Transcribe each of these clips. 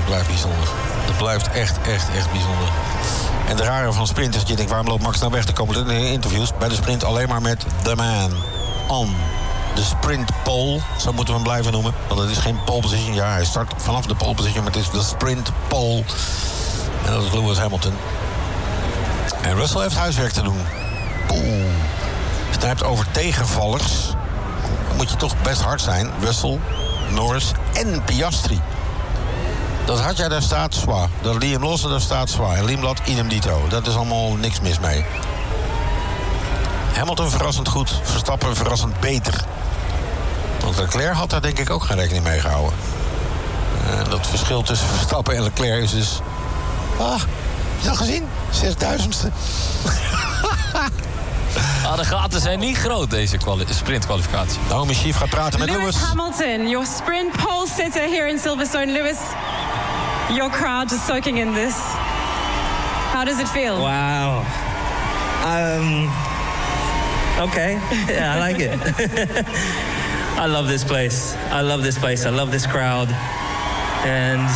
blijft bijzonder. Het blijft echt bijzonder. En de rare van sprint is dat je denkt, waarom loopt Max nou weg? Er komen de interviews bij de sprint alleen maar met the man on de sprint pole. Zo moeten we hem blijven noemen. Want het is geen pole position. Ja, hij start vanaf de pole position, maar het is de sprint pole. En dat is Lewis Hamilton. En Russell heeft huiswerk te doen. Oeh. Als je het hebt over tegenvallers, dan moet je toch best hard zijn. Russell, Norris en Piastri. Dat had jij, daar staat zwaar. Dat Liam Lawson, daar staat zwaar. En Limblad, idem dito. Dat is allemaal niks mis mee. Hamilton verrassend goed. Verstappen verrassend beter. Want Leclerc had daar denk ik ook geen rekening mee gehouden. Dat verschil tussen Verstappen en Leclerc is dus... heb je dat gezien? 6.000ste. De gaten zijn niet groot, deze sprintkwalificatie. Naomi Schief gaat praten met Lewis. Hamilton, your sprint pole sitter here in Silverstone. Lewis, your crowd is soaking in this. How does it feel? Wow. Okay. Yeah, I like it. I love this place. I love this place. I love this crowd. And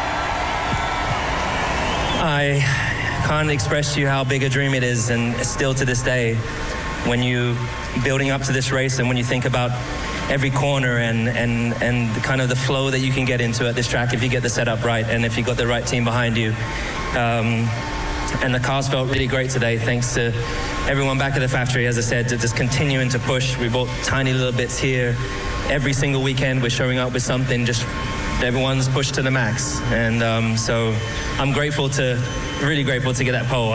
I can't express to you how big a dream it is, and still to this day, when you building up to this race and when you think about every corner and the kind of the flow that you can get into at this track if you get the setup right and if you got the right team behind you. And the cars felt really great today, thanks to everyone back at the factory, as I said, to just continuing to push. We bought tiny little bits here. Every single weekend we're showing up with something, just everyone's pushed to the max. And so I'm really grateful to get that pole.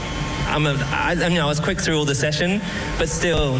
I was quick through all the session, but still,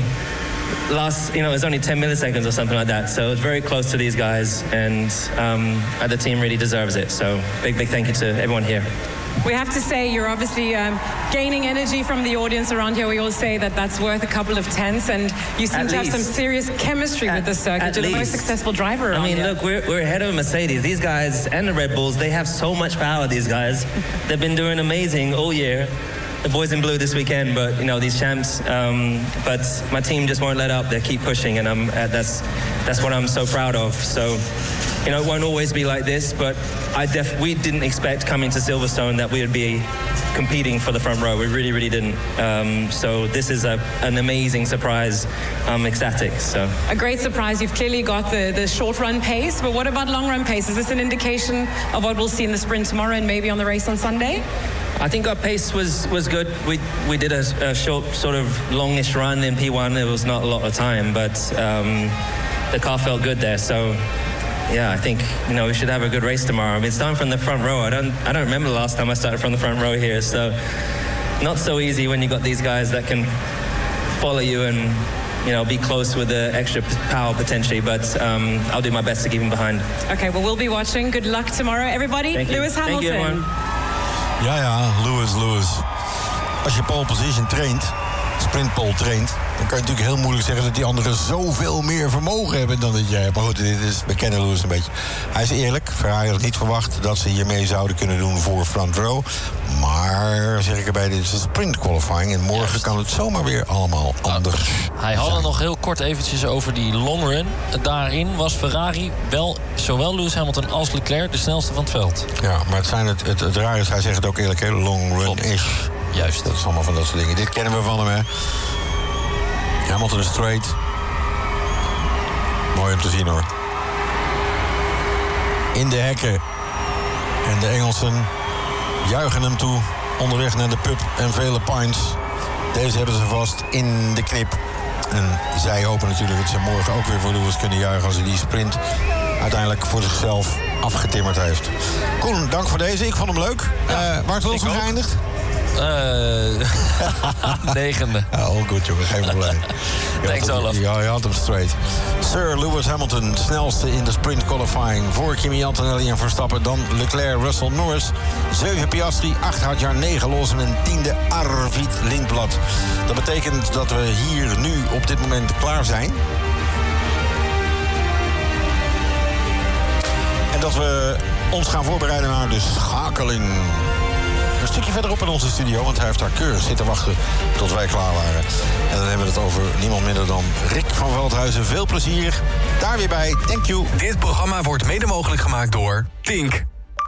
it was only 10 milliseconds or something like that. So it's very close to these guys, and the team really deserves it. So big thank you to everyone here. We have to say you're obviously gaining energy from the audience around here. We all say that that's worth a couple of tenths, and you seem to have some serious chemistry with the circuit. You're the most successful driver around here. Look, we're ahead of Mercedes. These guys and the Red Bulls, they have so much power, these guys. They've been doing amazing all year. The boys in blue this weekend, but these champs. But my team just won't let up. They keep pushing, and that's what I'm so proud of. So, it won't always be like this, but we didn't expect coming to Silverstone that we would be competing for the front row. We really, really didn't. So this is an amazing surprise. I'm ecstatic. So a great surprise. You've clearly got the short run pace, but what about long run pace? Is this an indication of what we'll see in the sprint tomorrow and maybe on the race on Sunday? I think our pace was good. We did a short, sort of longish run in P1. It was not a lot of time, but the car felt good there. So yeah, I think we should have a good race tomorrow. It's starting from the front row. I don't remember the last time I started from the front row here. So not so easy when you got these guys that can follow you and be close with the extra power potentially. But I'll do my best to keep him behind. Okay, well, we'll be watching. Good luck tomorrow, everybody. Lewis Hamilton. Thank you, everyone. Ja, Lewis. Als je pole position traint, sprintpole traint, dan kan je natuurlijk heel moeilijk zeggen dat die anderen zoveel meer vermogen hebben dan dat jij hebt. Maar goed, we kennen Lewis een beetje. Hij is eerlijk. Ferrari had niet verwacht dat ze hiermee zouden kunnen doen voor front row. Maar, zeg ik erbij, dit is een sprint qualifying. En morgen kan het zomaar weer allemaal anders. Hij had het nog heel kort eventjes over die long run. Daarin was Ferrari wel, zowel Lewis Hamilton als Leclerc, de snelste van het veld. Ja, maar het raar is, hij zegt het ook eerlijk, hè, long run-ish. Juist. Dat is allemaal van dat soort dingen. Dit kennen we van hem, hè. Hamilton is straight. Mooi om te zien, hoor. In de hekken. En de Engelsen juichen hem toe. Onderweg naar de pub en vele pints. Deze hebben ze vast in de knip. En zij hopen natuurlijk dat ze morgen ook weer voor Lewis kunnen juichen als hij die sprint uiteindelijk voor zichzelf afgetimmerd heeft. Koen, dank voor deze. Ik vond hem leuk. Waar is Wilson geëindigd? 9e. All good, jongen. Geen probleem. Thanks, Olaf. Ja, je had hem straight. Sir Lewis Hamilton, snelste in de sprint qualifying. Voor Kimi Antonelli en Verstappen. Dan Leclerc, Russell, Norris. 7 Piastri, 8 Hadjar, 9 Lawson en 10e Arvid Lindblad. Dat betekent dat we hier nu op dit moment klaar zijn. En dat we ons gaan voorbereiden naar de schakeling. Een stukje verderop in onze studio, want hij heeft daar keurig zitten wachten tot wij klaar waren. En dan hebben we het over niemand minder dan Rick van Veldhuizen. Veel plezier daar weer bij. Thank you. Dit programma wordt mede mogelijk gemaakt door Tink.